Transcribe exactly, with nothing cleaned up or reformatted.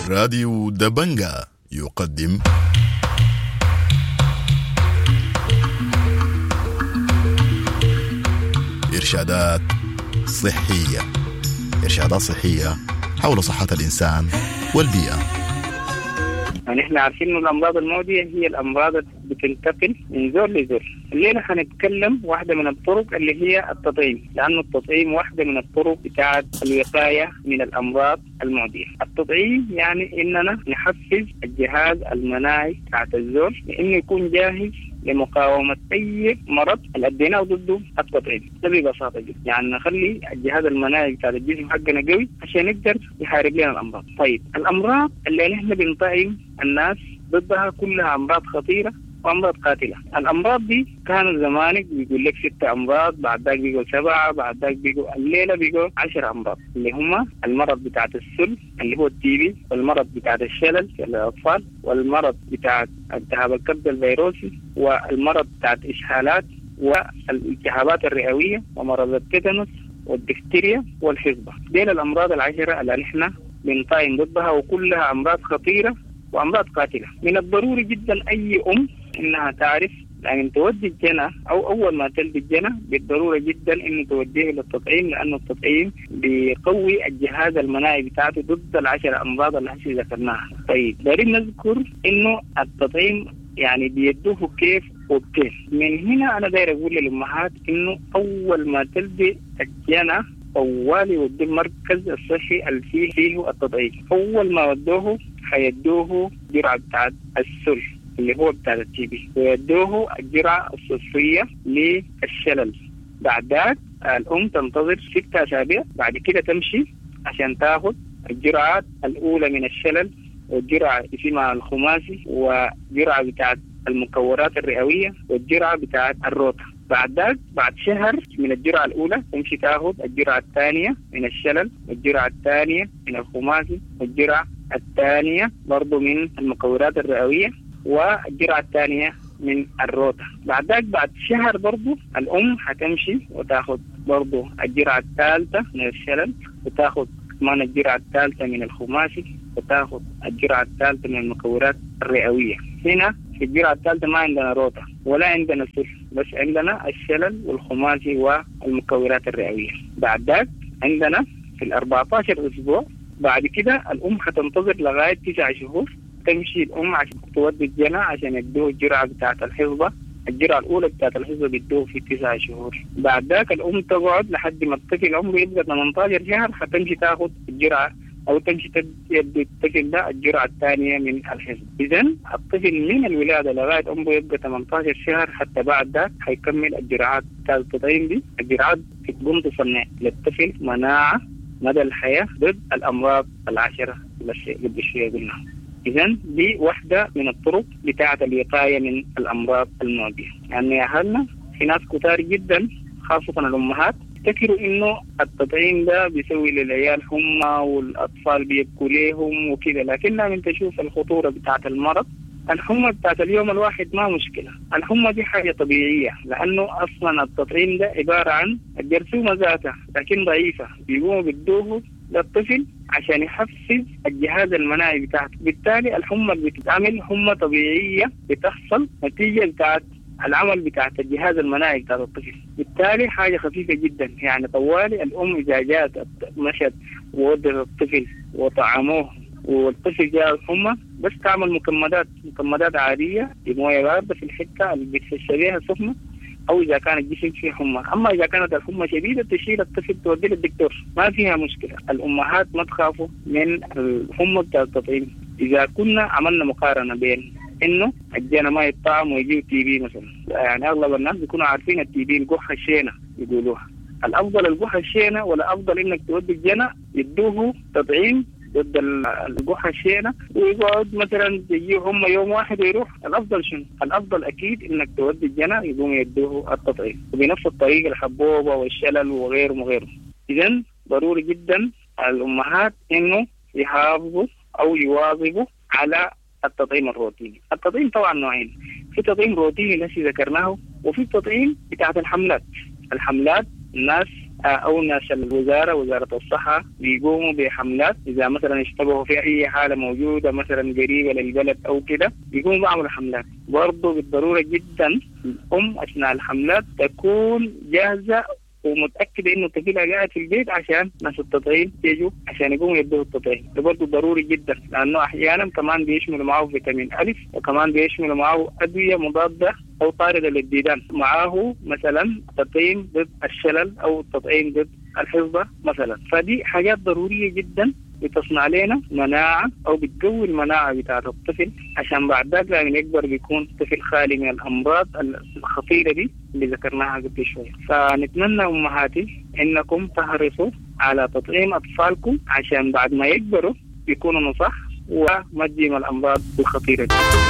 راديو دبنجا يقدم إرشادات صحية إرشادات صحية حول صحة الإنسان والبيئة. يعني احنا عارفين ان الامراض المعدية هي الامراض اللي بتنتقل من زور لزور. الليلة هنتكلم واحدة من الطرق اللي هي التطعيم، لانه التطعيم واحدة من الطرق بتاعت الوقاية من الامراض المعدية. التطعيم يعني اننا نحفز الجهاز المناعي بتاعت الزور لانه يكون جاهز لمقاومة أي مرض اللي أديناه ضده التطعيم. ده ببساطة جدا، يعني نخلي الجهاز المناعي بتاع الجسم حقنا قوي عشان يقدر يحارب لنا الأمراض. طيب الأمراض اللي نحن بنطعم الناس ضدها كلها أمراض خطيرة وأمراض قاتلة. الأمراض دي كانوا زمانك بيقول لك ستة أمراض، بعد ذاك بيقول سبعة، بعد ذاك بيقول الليلة بيقول عشر أمراض، اللي هم المرض بتاعت السل اللي هو التي بي، والمرض بتاعت الشلل في الأطفال، والمرض بتاعت التهاب الكبد الفيروسي، والمرض بتاعت إسهالات، والالتهابات الرئوية، ومرض التيتانوس والدفتيريا والحصبة. دي الأمراض العشرة اللي نحن بنطعم ضدها، وكلها أمراض خطيرة وأمراض قاتلة. من الضروري جدا أي أم إنها تعرف يعني تودي الجنة أو أول ما تلد الجنة بالضرورة جدا إنه توديه للتطعيم، لأنه التطعيم بيقوي الجهاز المناعي بتاعته ضد العشر أمراض اللي هسه ذكرناها. طيب دارين نذكر إنه التطعيم يعني بيدوه كيف وكيف. من هنا أنا داير أقول للأمهات إنه أول ما تلد الجنة طوالي يودي المركز الصحي اللي فيه فيه التطعيم. أول ما ودوه حيدوه جرعة بتاعت السل اللي هو بتاعت التي بي، ويدوه الجرعة الصفرية للشلل. بعد ذلك الأم تنتظر ستة أسابيع، بعد كده تمشي عشان تاخذ الجرعات الأولى من الشلل، والجرعة اسمها الخماسي، وجرعة بتاعت المكورات الرئوية، والجرعة بتاعت الروتا. بعد ذلك بعد شهر من الجرعة الأولى تمشي تاخذ الجرعة الثانية من الشلل، والجرعة الثانية من الخماسي، والجرعة الثانية برضو من المكورات الرئوية، والجرعة الثانية من الروتا. بعد ذلك بعد شهر برضو الأم هتمشي وتاخذ برضو الجرعة الثالثة من الشلل، وتاخذ كمان الجرعة الثالثة من الخماسي، وتاخذ الجرعة الثالثة من المكورات الرئوية. هنا في الجرعة الثالثة ما عندنا روتا ولا عندنا سل، بس عندنا الشلل والخماسي والمكورات الرئوية. بعد ذلك عندنا في الأربعة عشر أسبوع بعد كده الأم هتنتظر لغاية تسعة شهور، تمشي الأم عشان تودي الجنة عشان يدوه الجرعة بتاعت الحصبة. الجرعة الأولى بتاعت الحصبة بيدوه في تسعة شهور. بعد ذاك الأم تقعد لحد ما الطفل عمره يبقى ثمانية عشر شهر، هتمشي تاخد الجرعة أو تمشي تدي الطفل ده الجرعة الثانية من الحصبة. إذن الطفل من الولادة لغاية عمره يبقى ثمانية عشر شهر حتى بعد ذاك هيكمل الجرعات بتاعت التطعيم دي. الجرعات بتقوم تصنع للطفل مناعة مدى الحياة ضد الأمراض العشرة اللي قبل شوية قلناها. إذن دي واحدة من الطرق بتاعة الوقاية من الأمراض المعدية. يعني يا أهلنا في ناس كتار جدا خاصة الأمهات تفكروا إنه التطعيم ده بيسوي للعيال حمى والأطفال بيبكوا ليهم وكذا، لكننا من تشوف الخطورة بتاعة المرض. الحمى بتاعت اليوم الواحد ما مشكلة، الحمى دي حاجة طبيعية، لأنه أصلا التطعيم ده عبارة عن الجرثومة ذاتها لكن ضعيفة، بيقوموا بدوه للطفل عشان يحفز الجهاز المناعي بتاعته. بالتالي الحمى اللي بتتعمل حمى طبيعية بتحصل نتيجة بتاعت العمل بتاعت الجهاز المناعي بتاعت الطفل. بالتالي حاجة خفيفة جدا، يعني طوالي الأم إذا جاءت مشت وودت الطفل وطعموه والطفل جاء الحمى بس تعمل مكمدات مكمدات عادية بموية باردة في الحتة اللي بتحس بيها سخنة، أو إذا كان الجسم فيه حمى. أما إذا كانت الحمى شديدة تشيل الطفل توديه للدكتور، ما فيها مشكلة. الأمهات ما تخافوا من الحمى بتاع التطعيم. إذا كنا عملنا مقارنة بين إنه الجنة ما يطعم ويجيو تي بي مثلا، يعني أغلب الناس بيكونوا عارفين التي بي القحة الشينة يقولوها. الأفضل القحة الشينة، ولا أفضل إنك تودي الجنة يدوه تطعيم ضد القحة الشينة ويقعد مثلا يجيه هم يوم واحد ويروح. الأفضل شنو؟ الأفضل أكيد إنك تودي الجنة يقوم يدوه التطعيم، وبنفس الطريقة الحبوبة والشلل وغيره وغيره. إذن ضروري جدا الأمهات إنه يحافظوا أو يواظبوا على التطعيم الروتيني. التطعيم طبعا نوعين، في تطعيم روتيني الذي ذكرناه، وفي التطعيم بتاعت الحملات. الحملات الناس أو ناس الوزارة وزارة الصحة بيقوموا بحملات إذا مثلا اشتبهوا في أي حالة موجودة مثلا قريبة للبلد أو كده بيقوموا بعملوا حملات. برضو بالضرورة جدا الأم أثناء الحملات تكون جاهزة ومتأكدة إنه طفلها قاعد في البيت عشان ناس التطعيم يجوا عشان يقوموا يدوه التطعيم. ده برضه ضروري جدا لأنه أحيانا كمان بيشملوا معه فيتامين ألف وكمان بيشملوا معه أدوية مضادة أو طاردة للديدان، معه مثلا تطعيم ضد الشلل أو تطعيم ضد الحصبة مثلا. فدي حاجات ضرورية جدا بتصنع لنا مناعة أو بتقوي المناعة بتاعة الطفل عشان بعد ذلك لما يكبر بيكون طفل خالي من الأمراض الخطيرة دي اللي ذكرناها قبل شوية. فنتمنى أمهاتي إنكم تحرصوا على تطعيم أطفالكم عشان بعد ما يكبروا يكونوا نصح وما تجيهم الأمراض الخطيرة دي.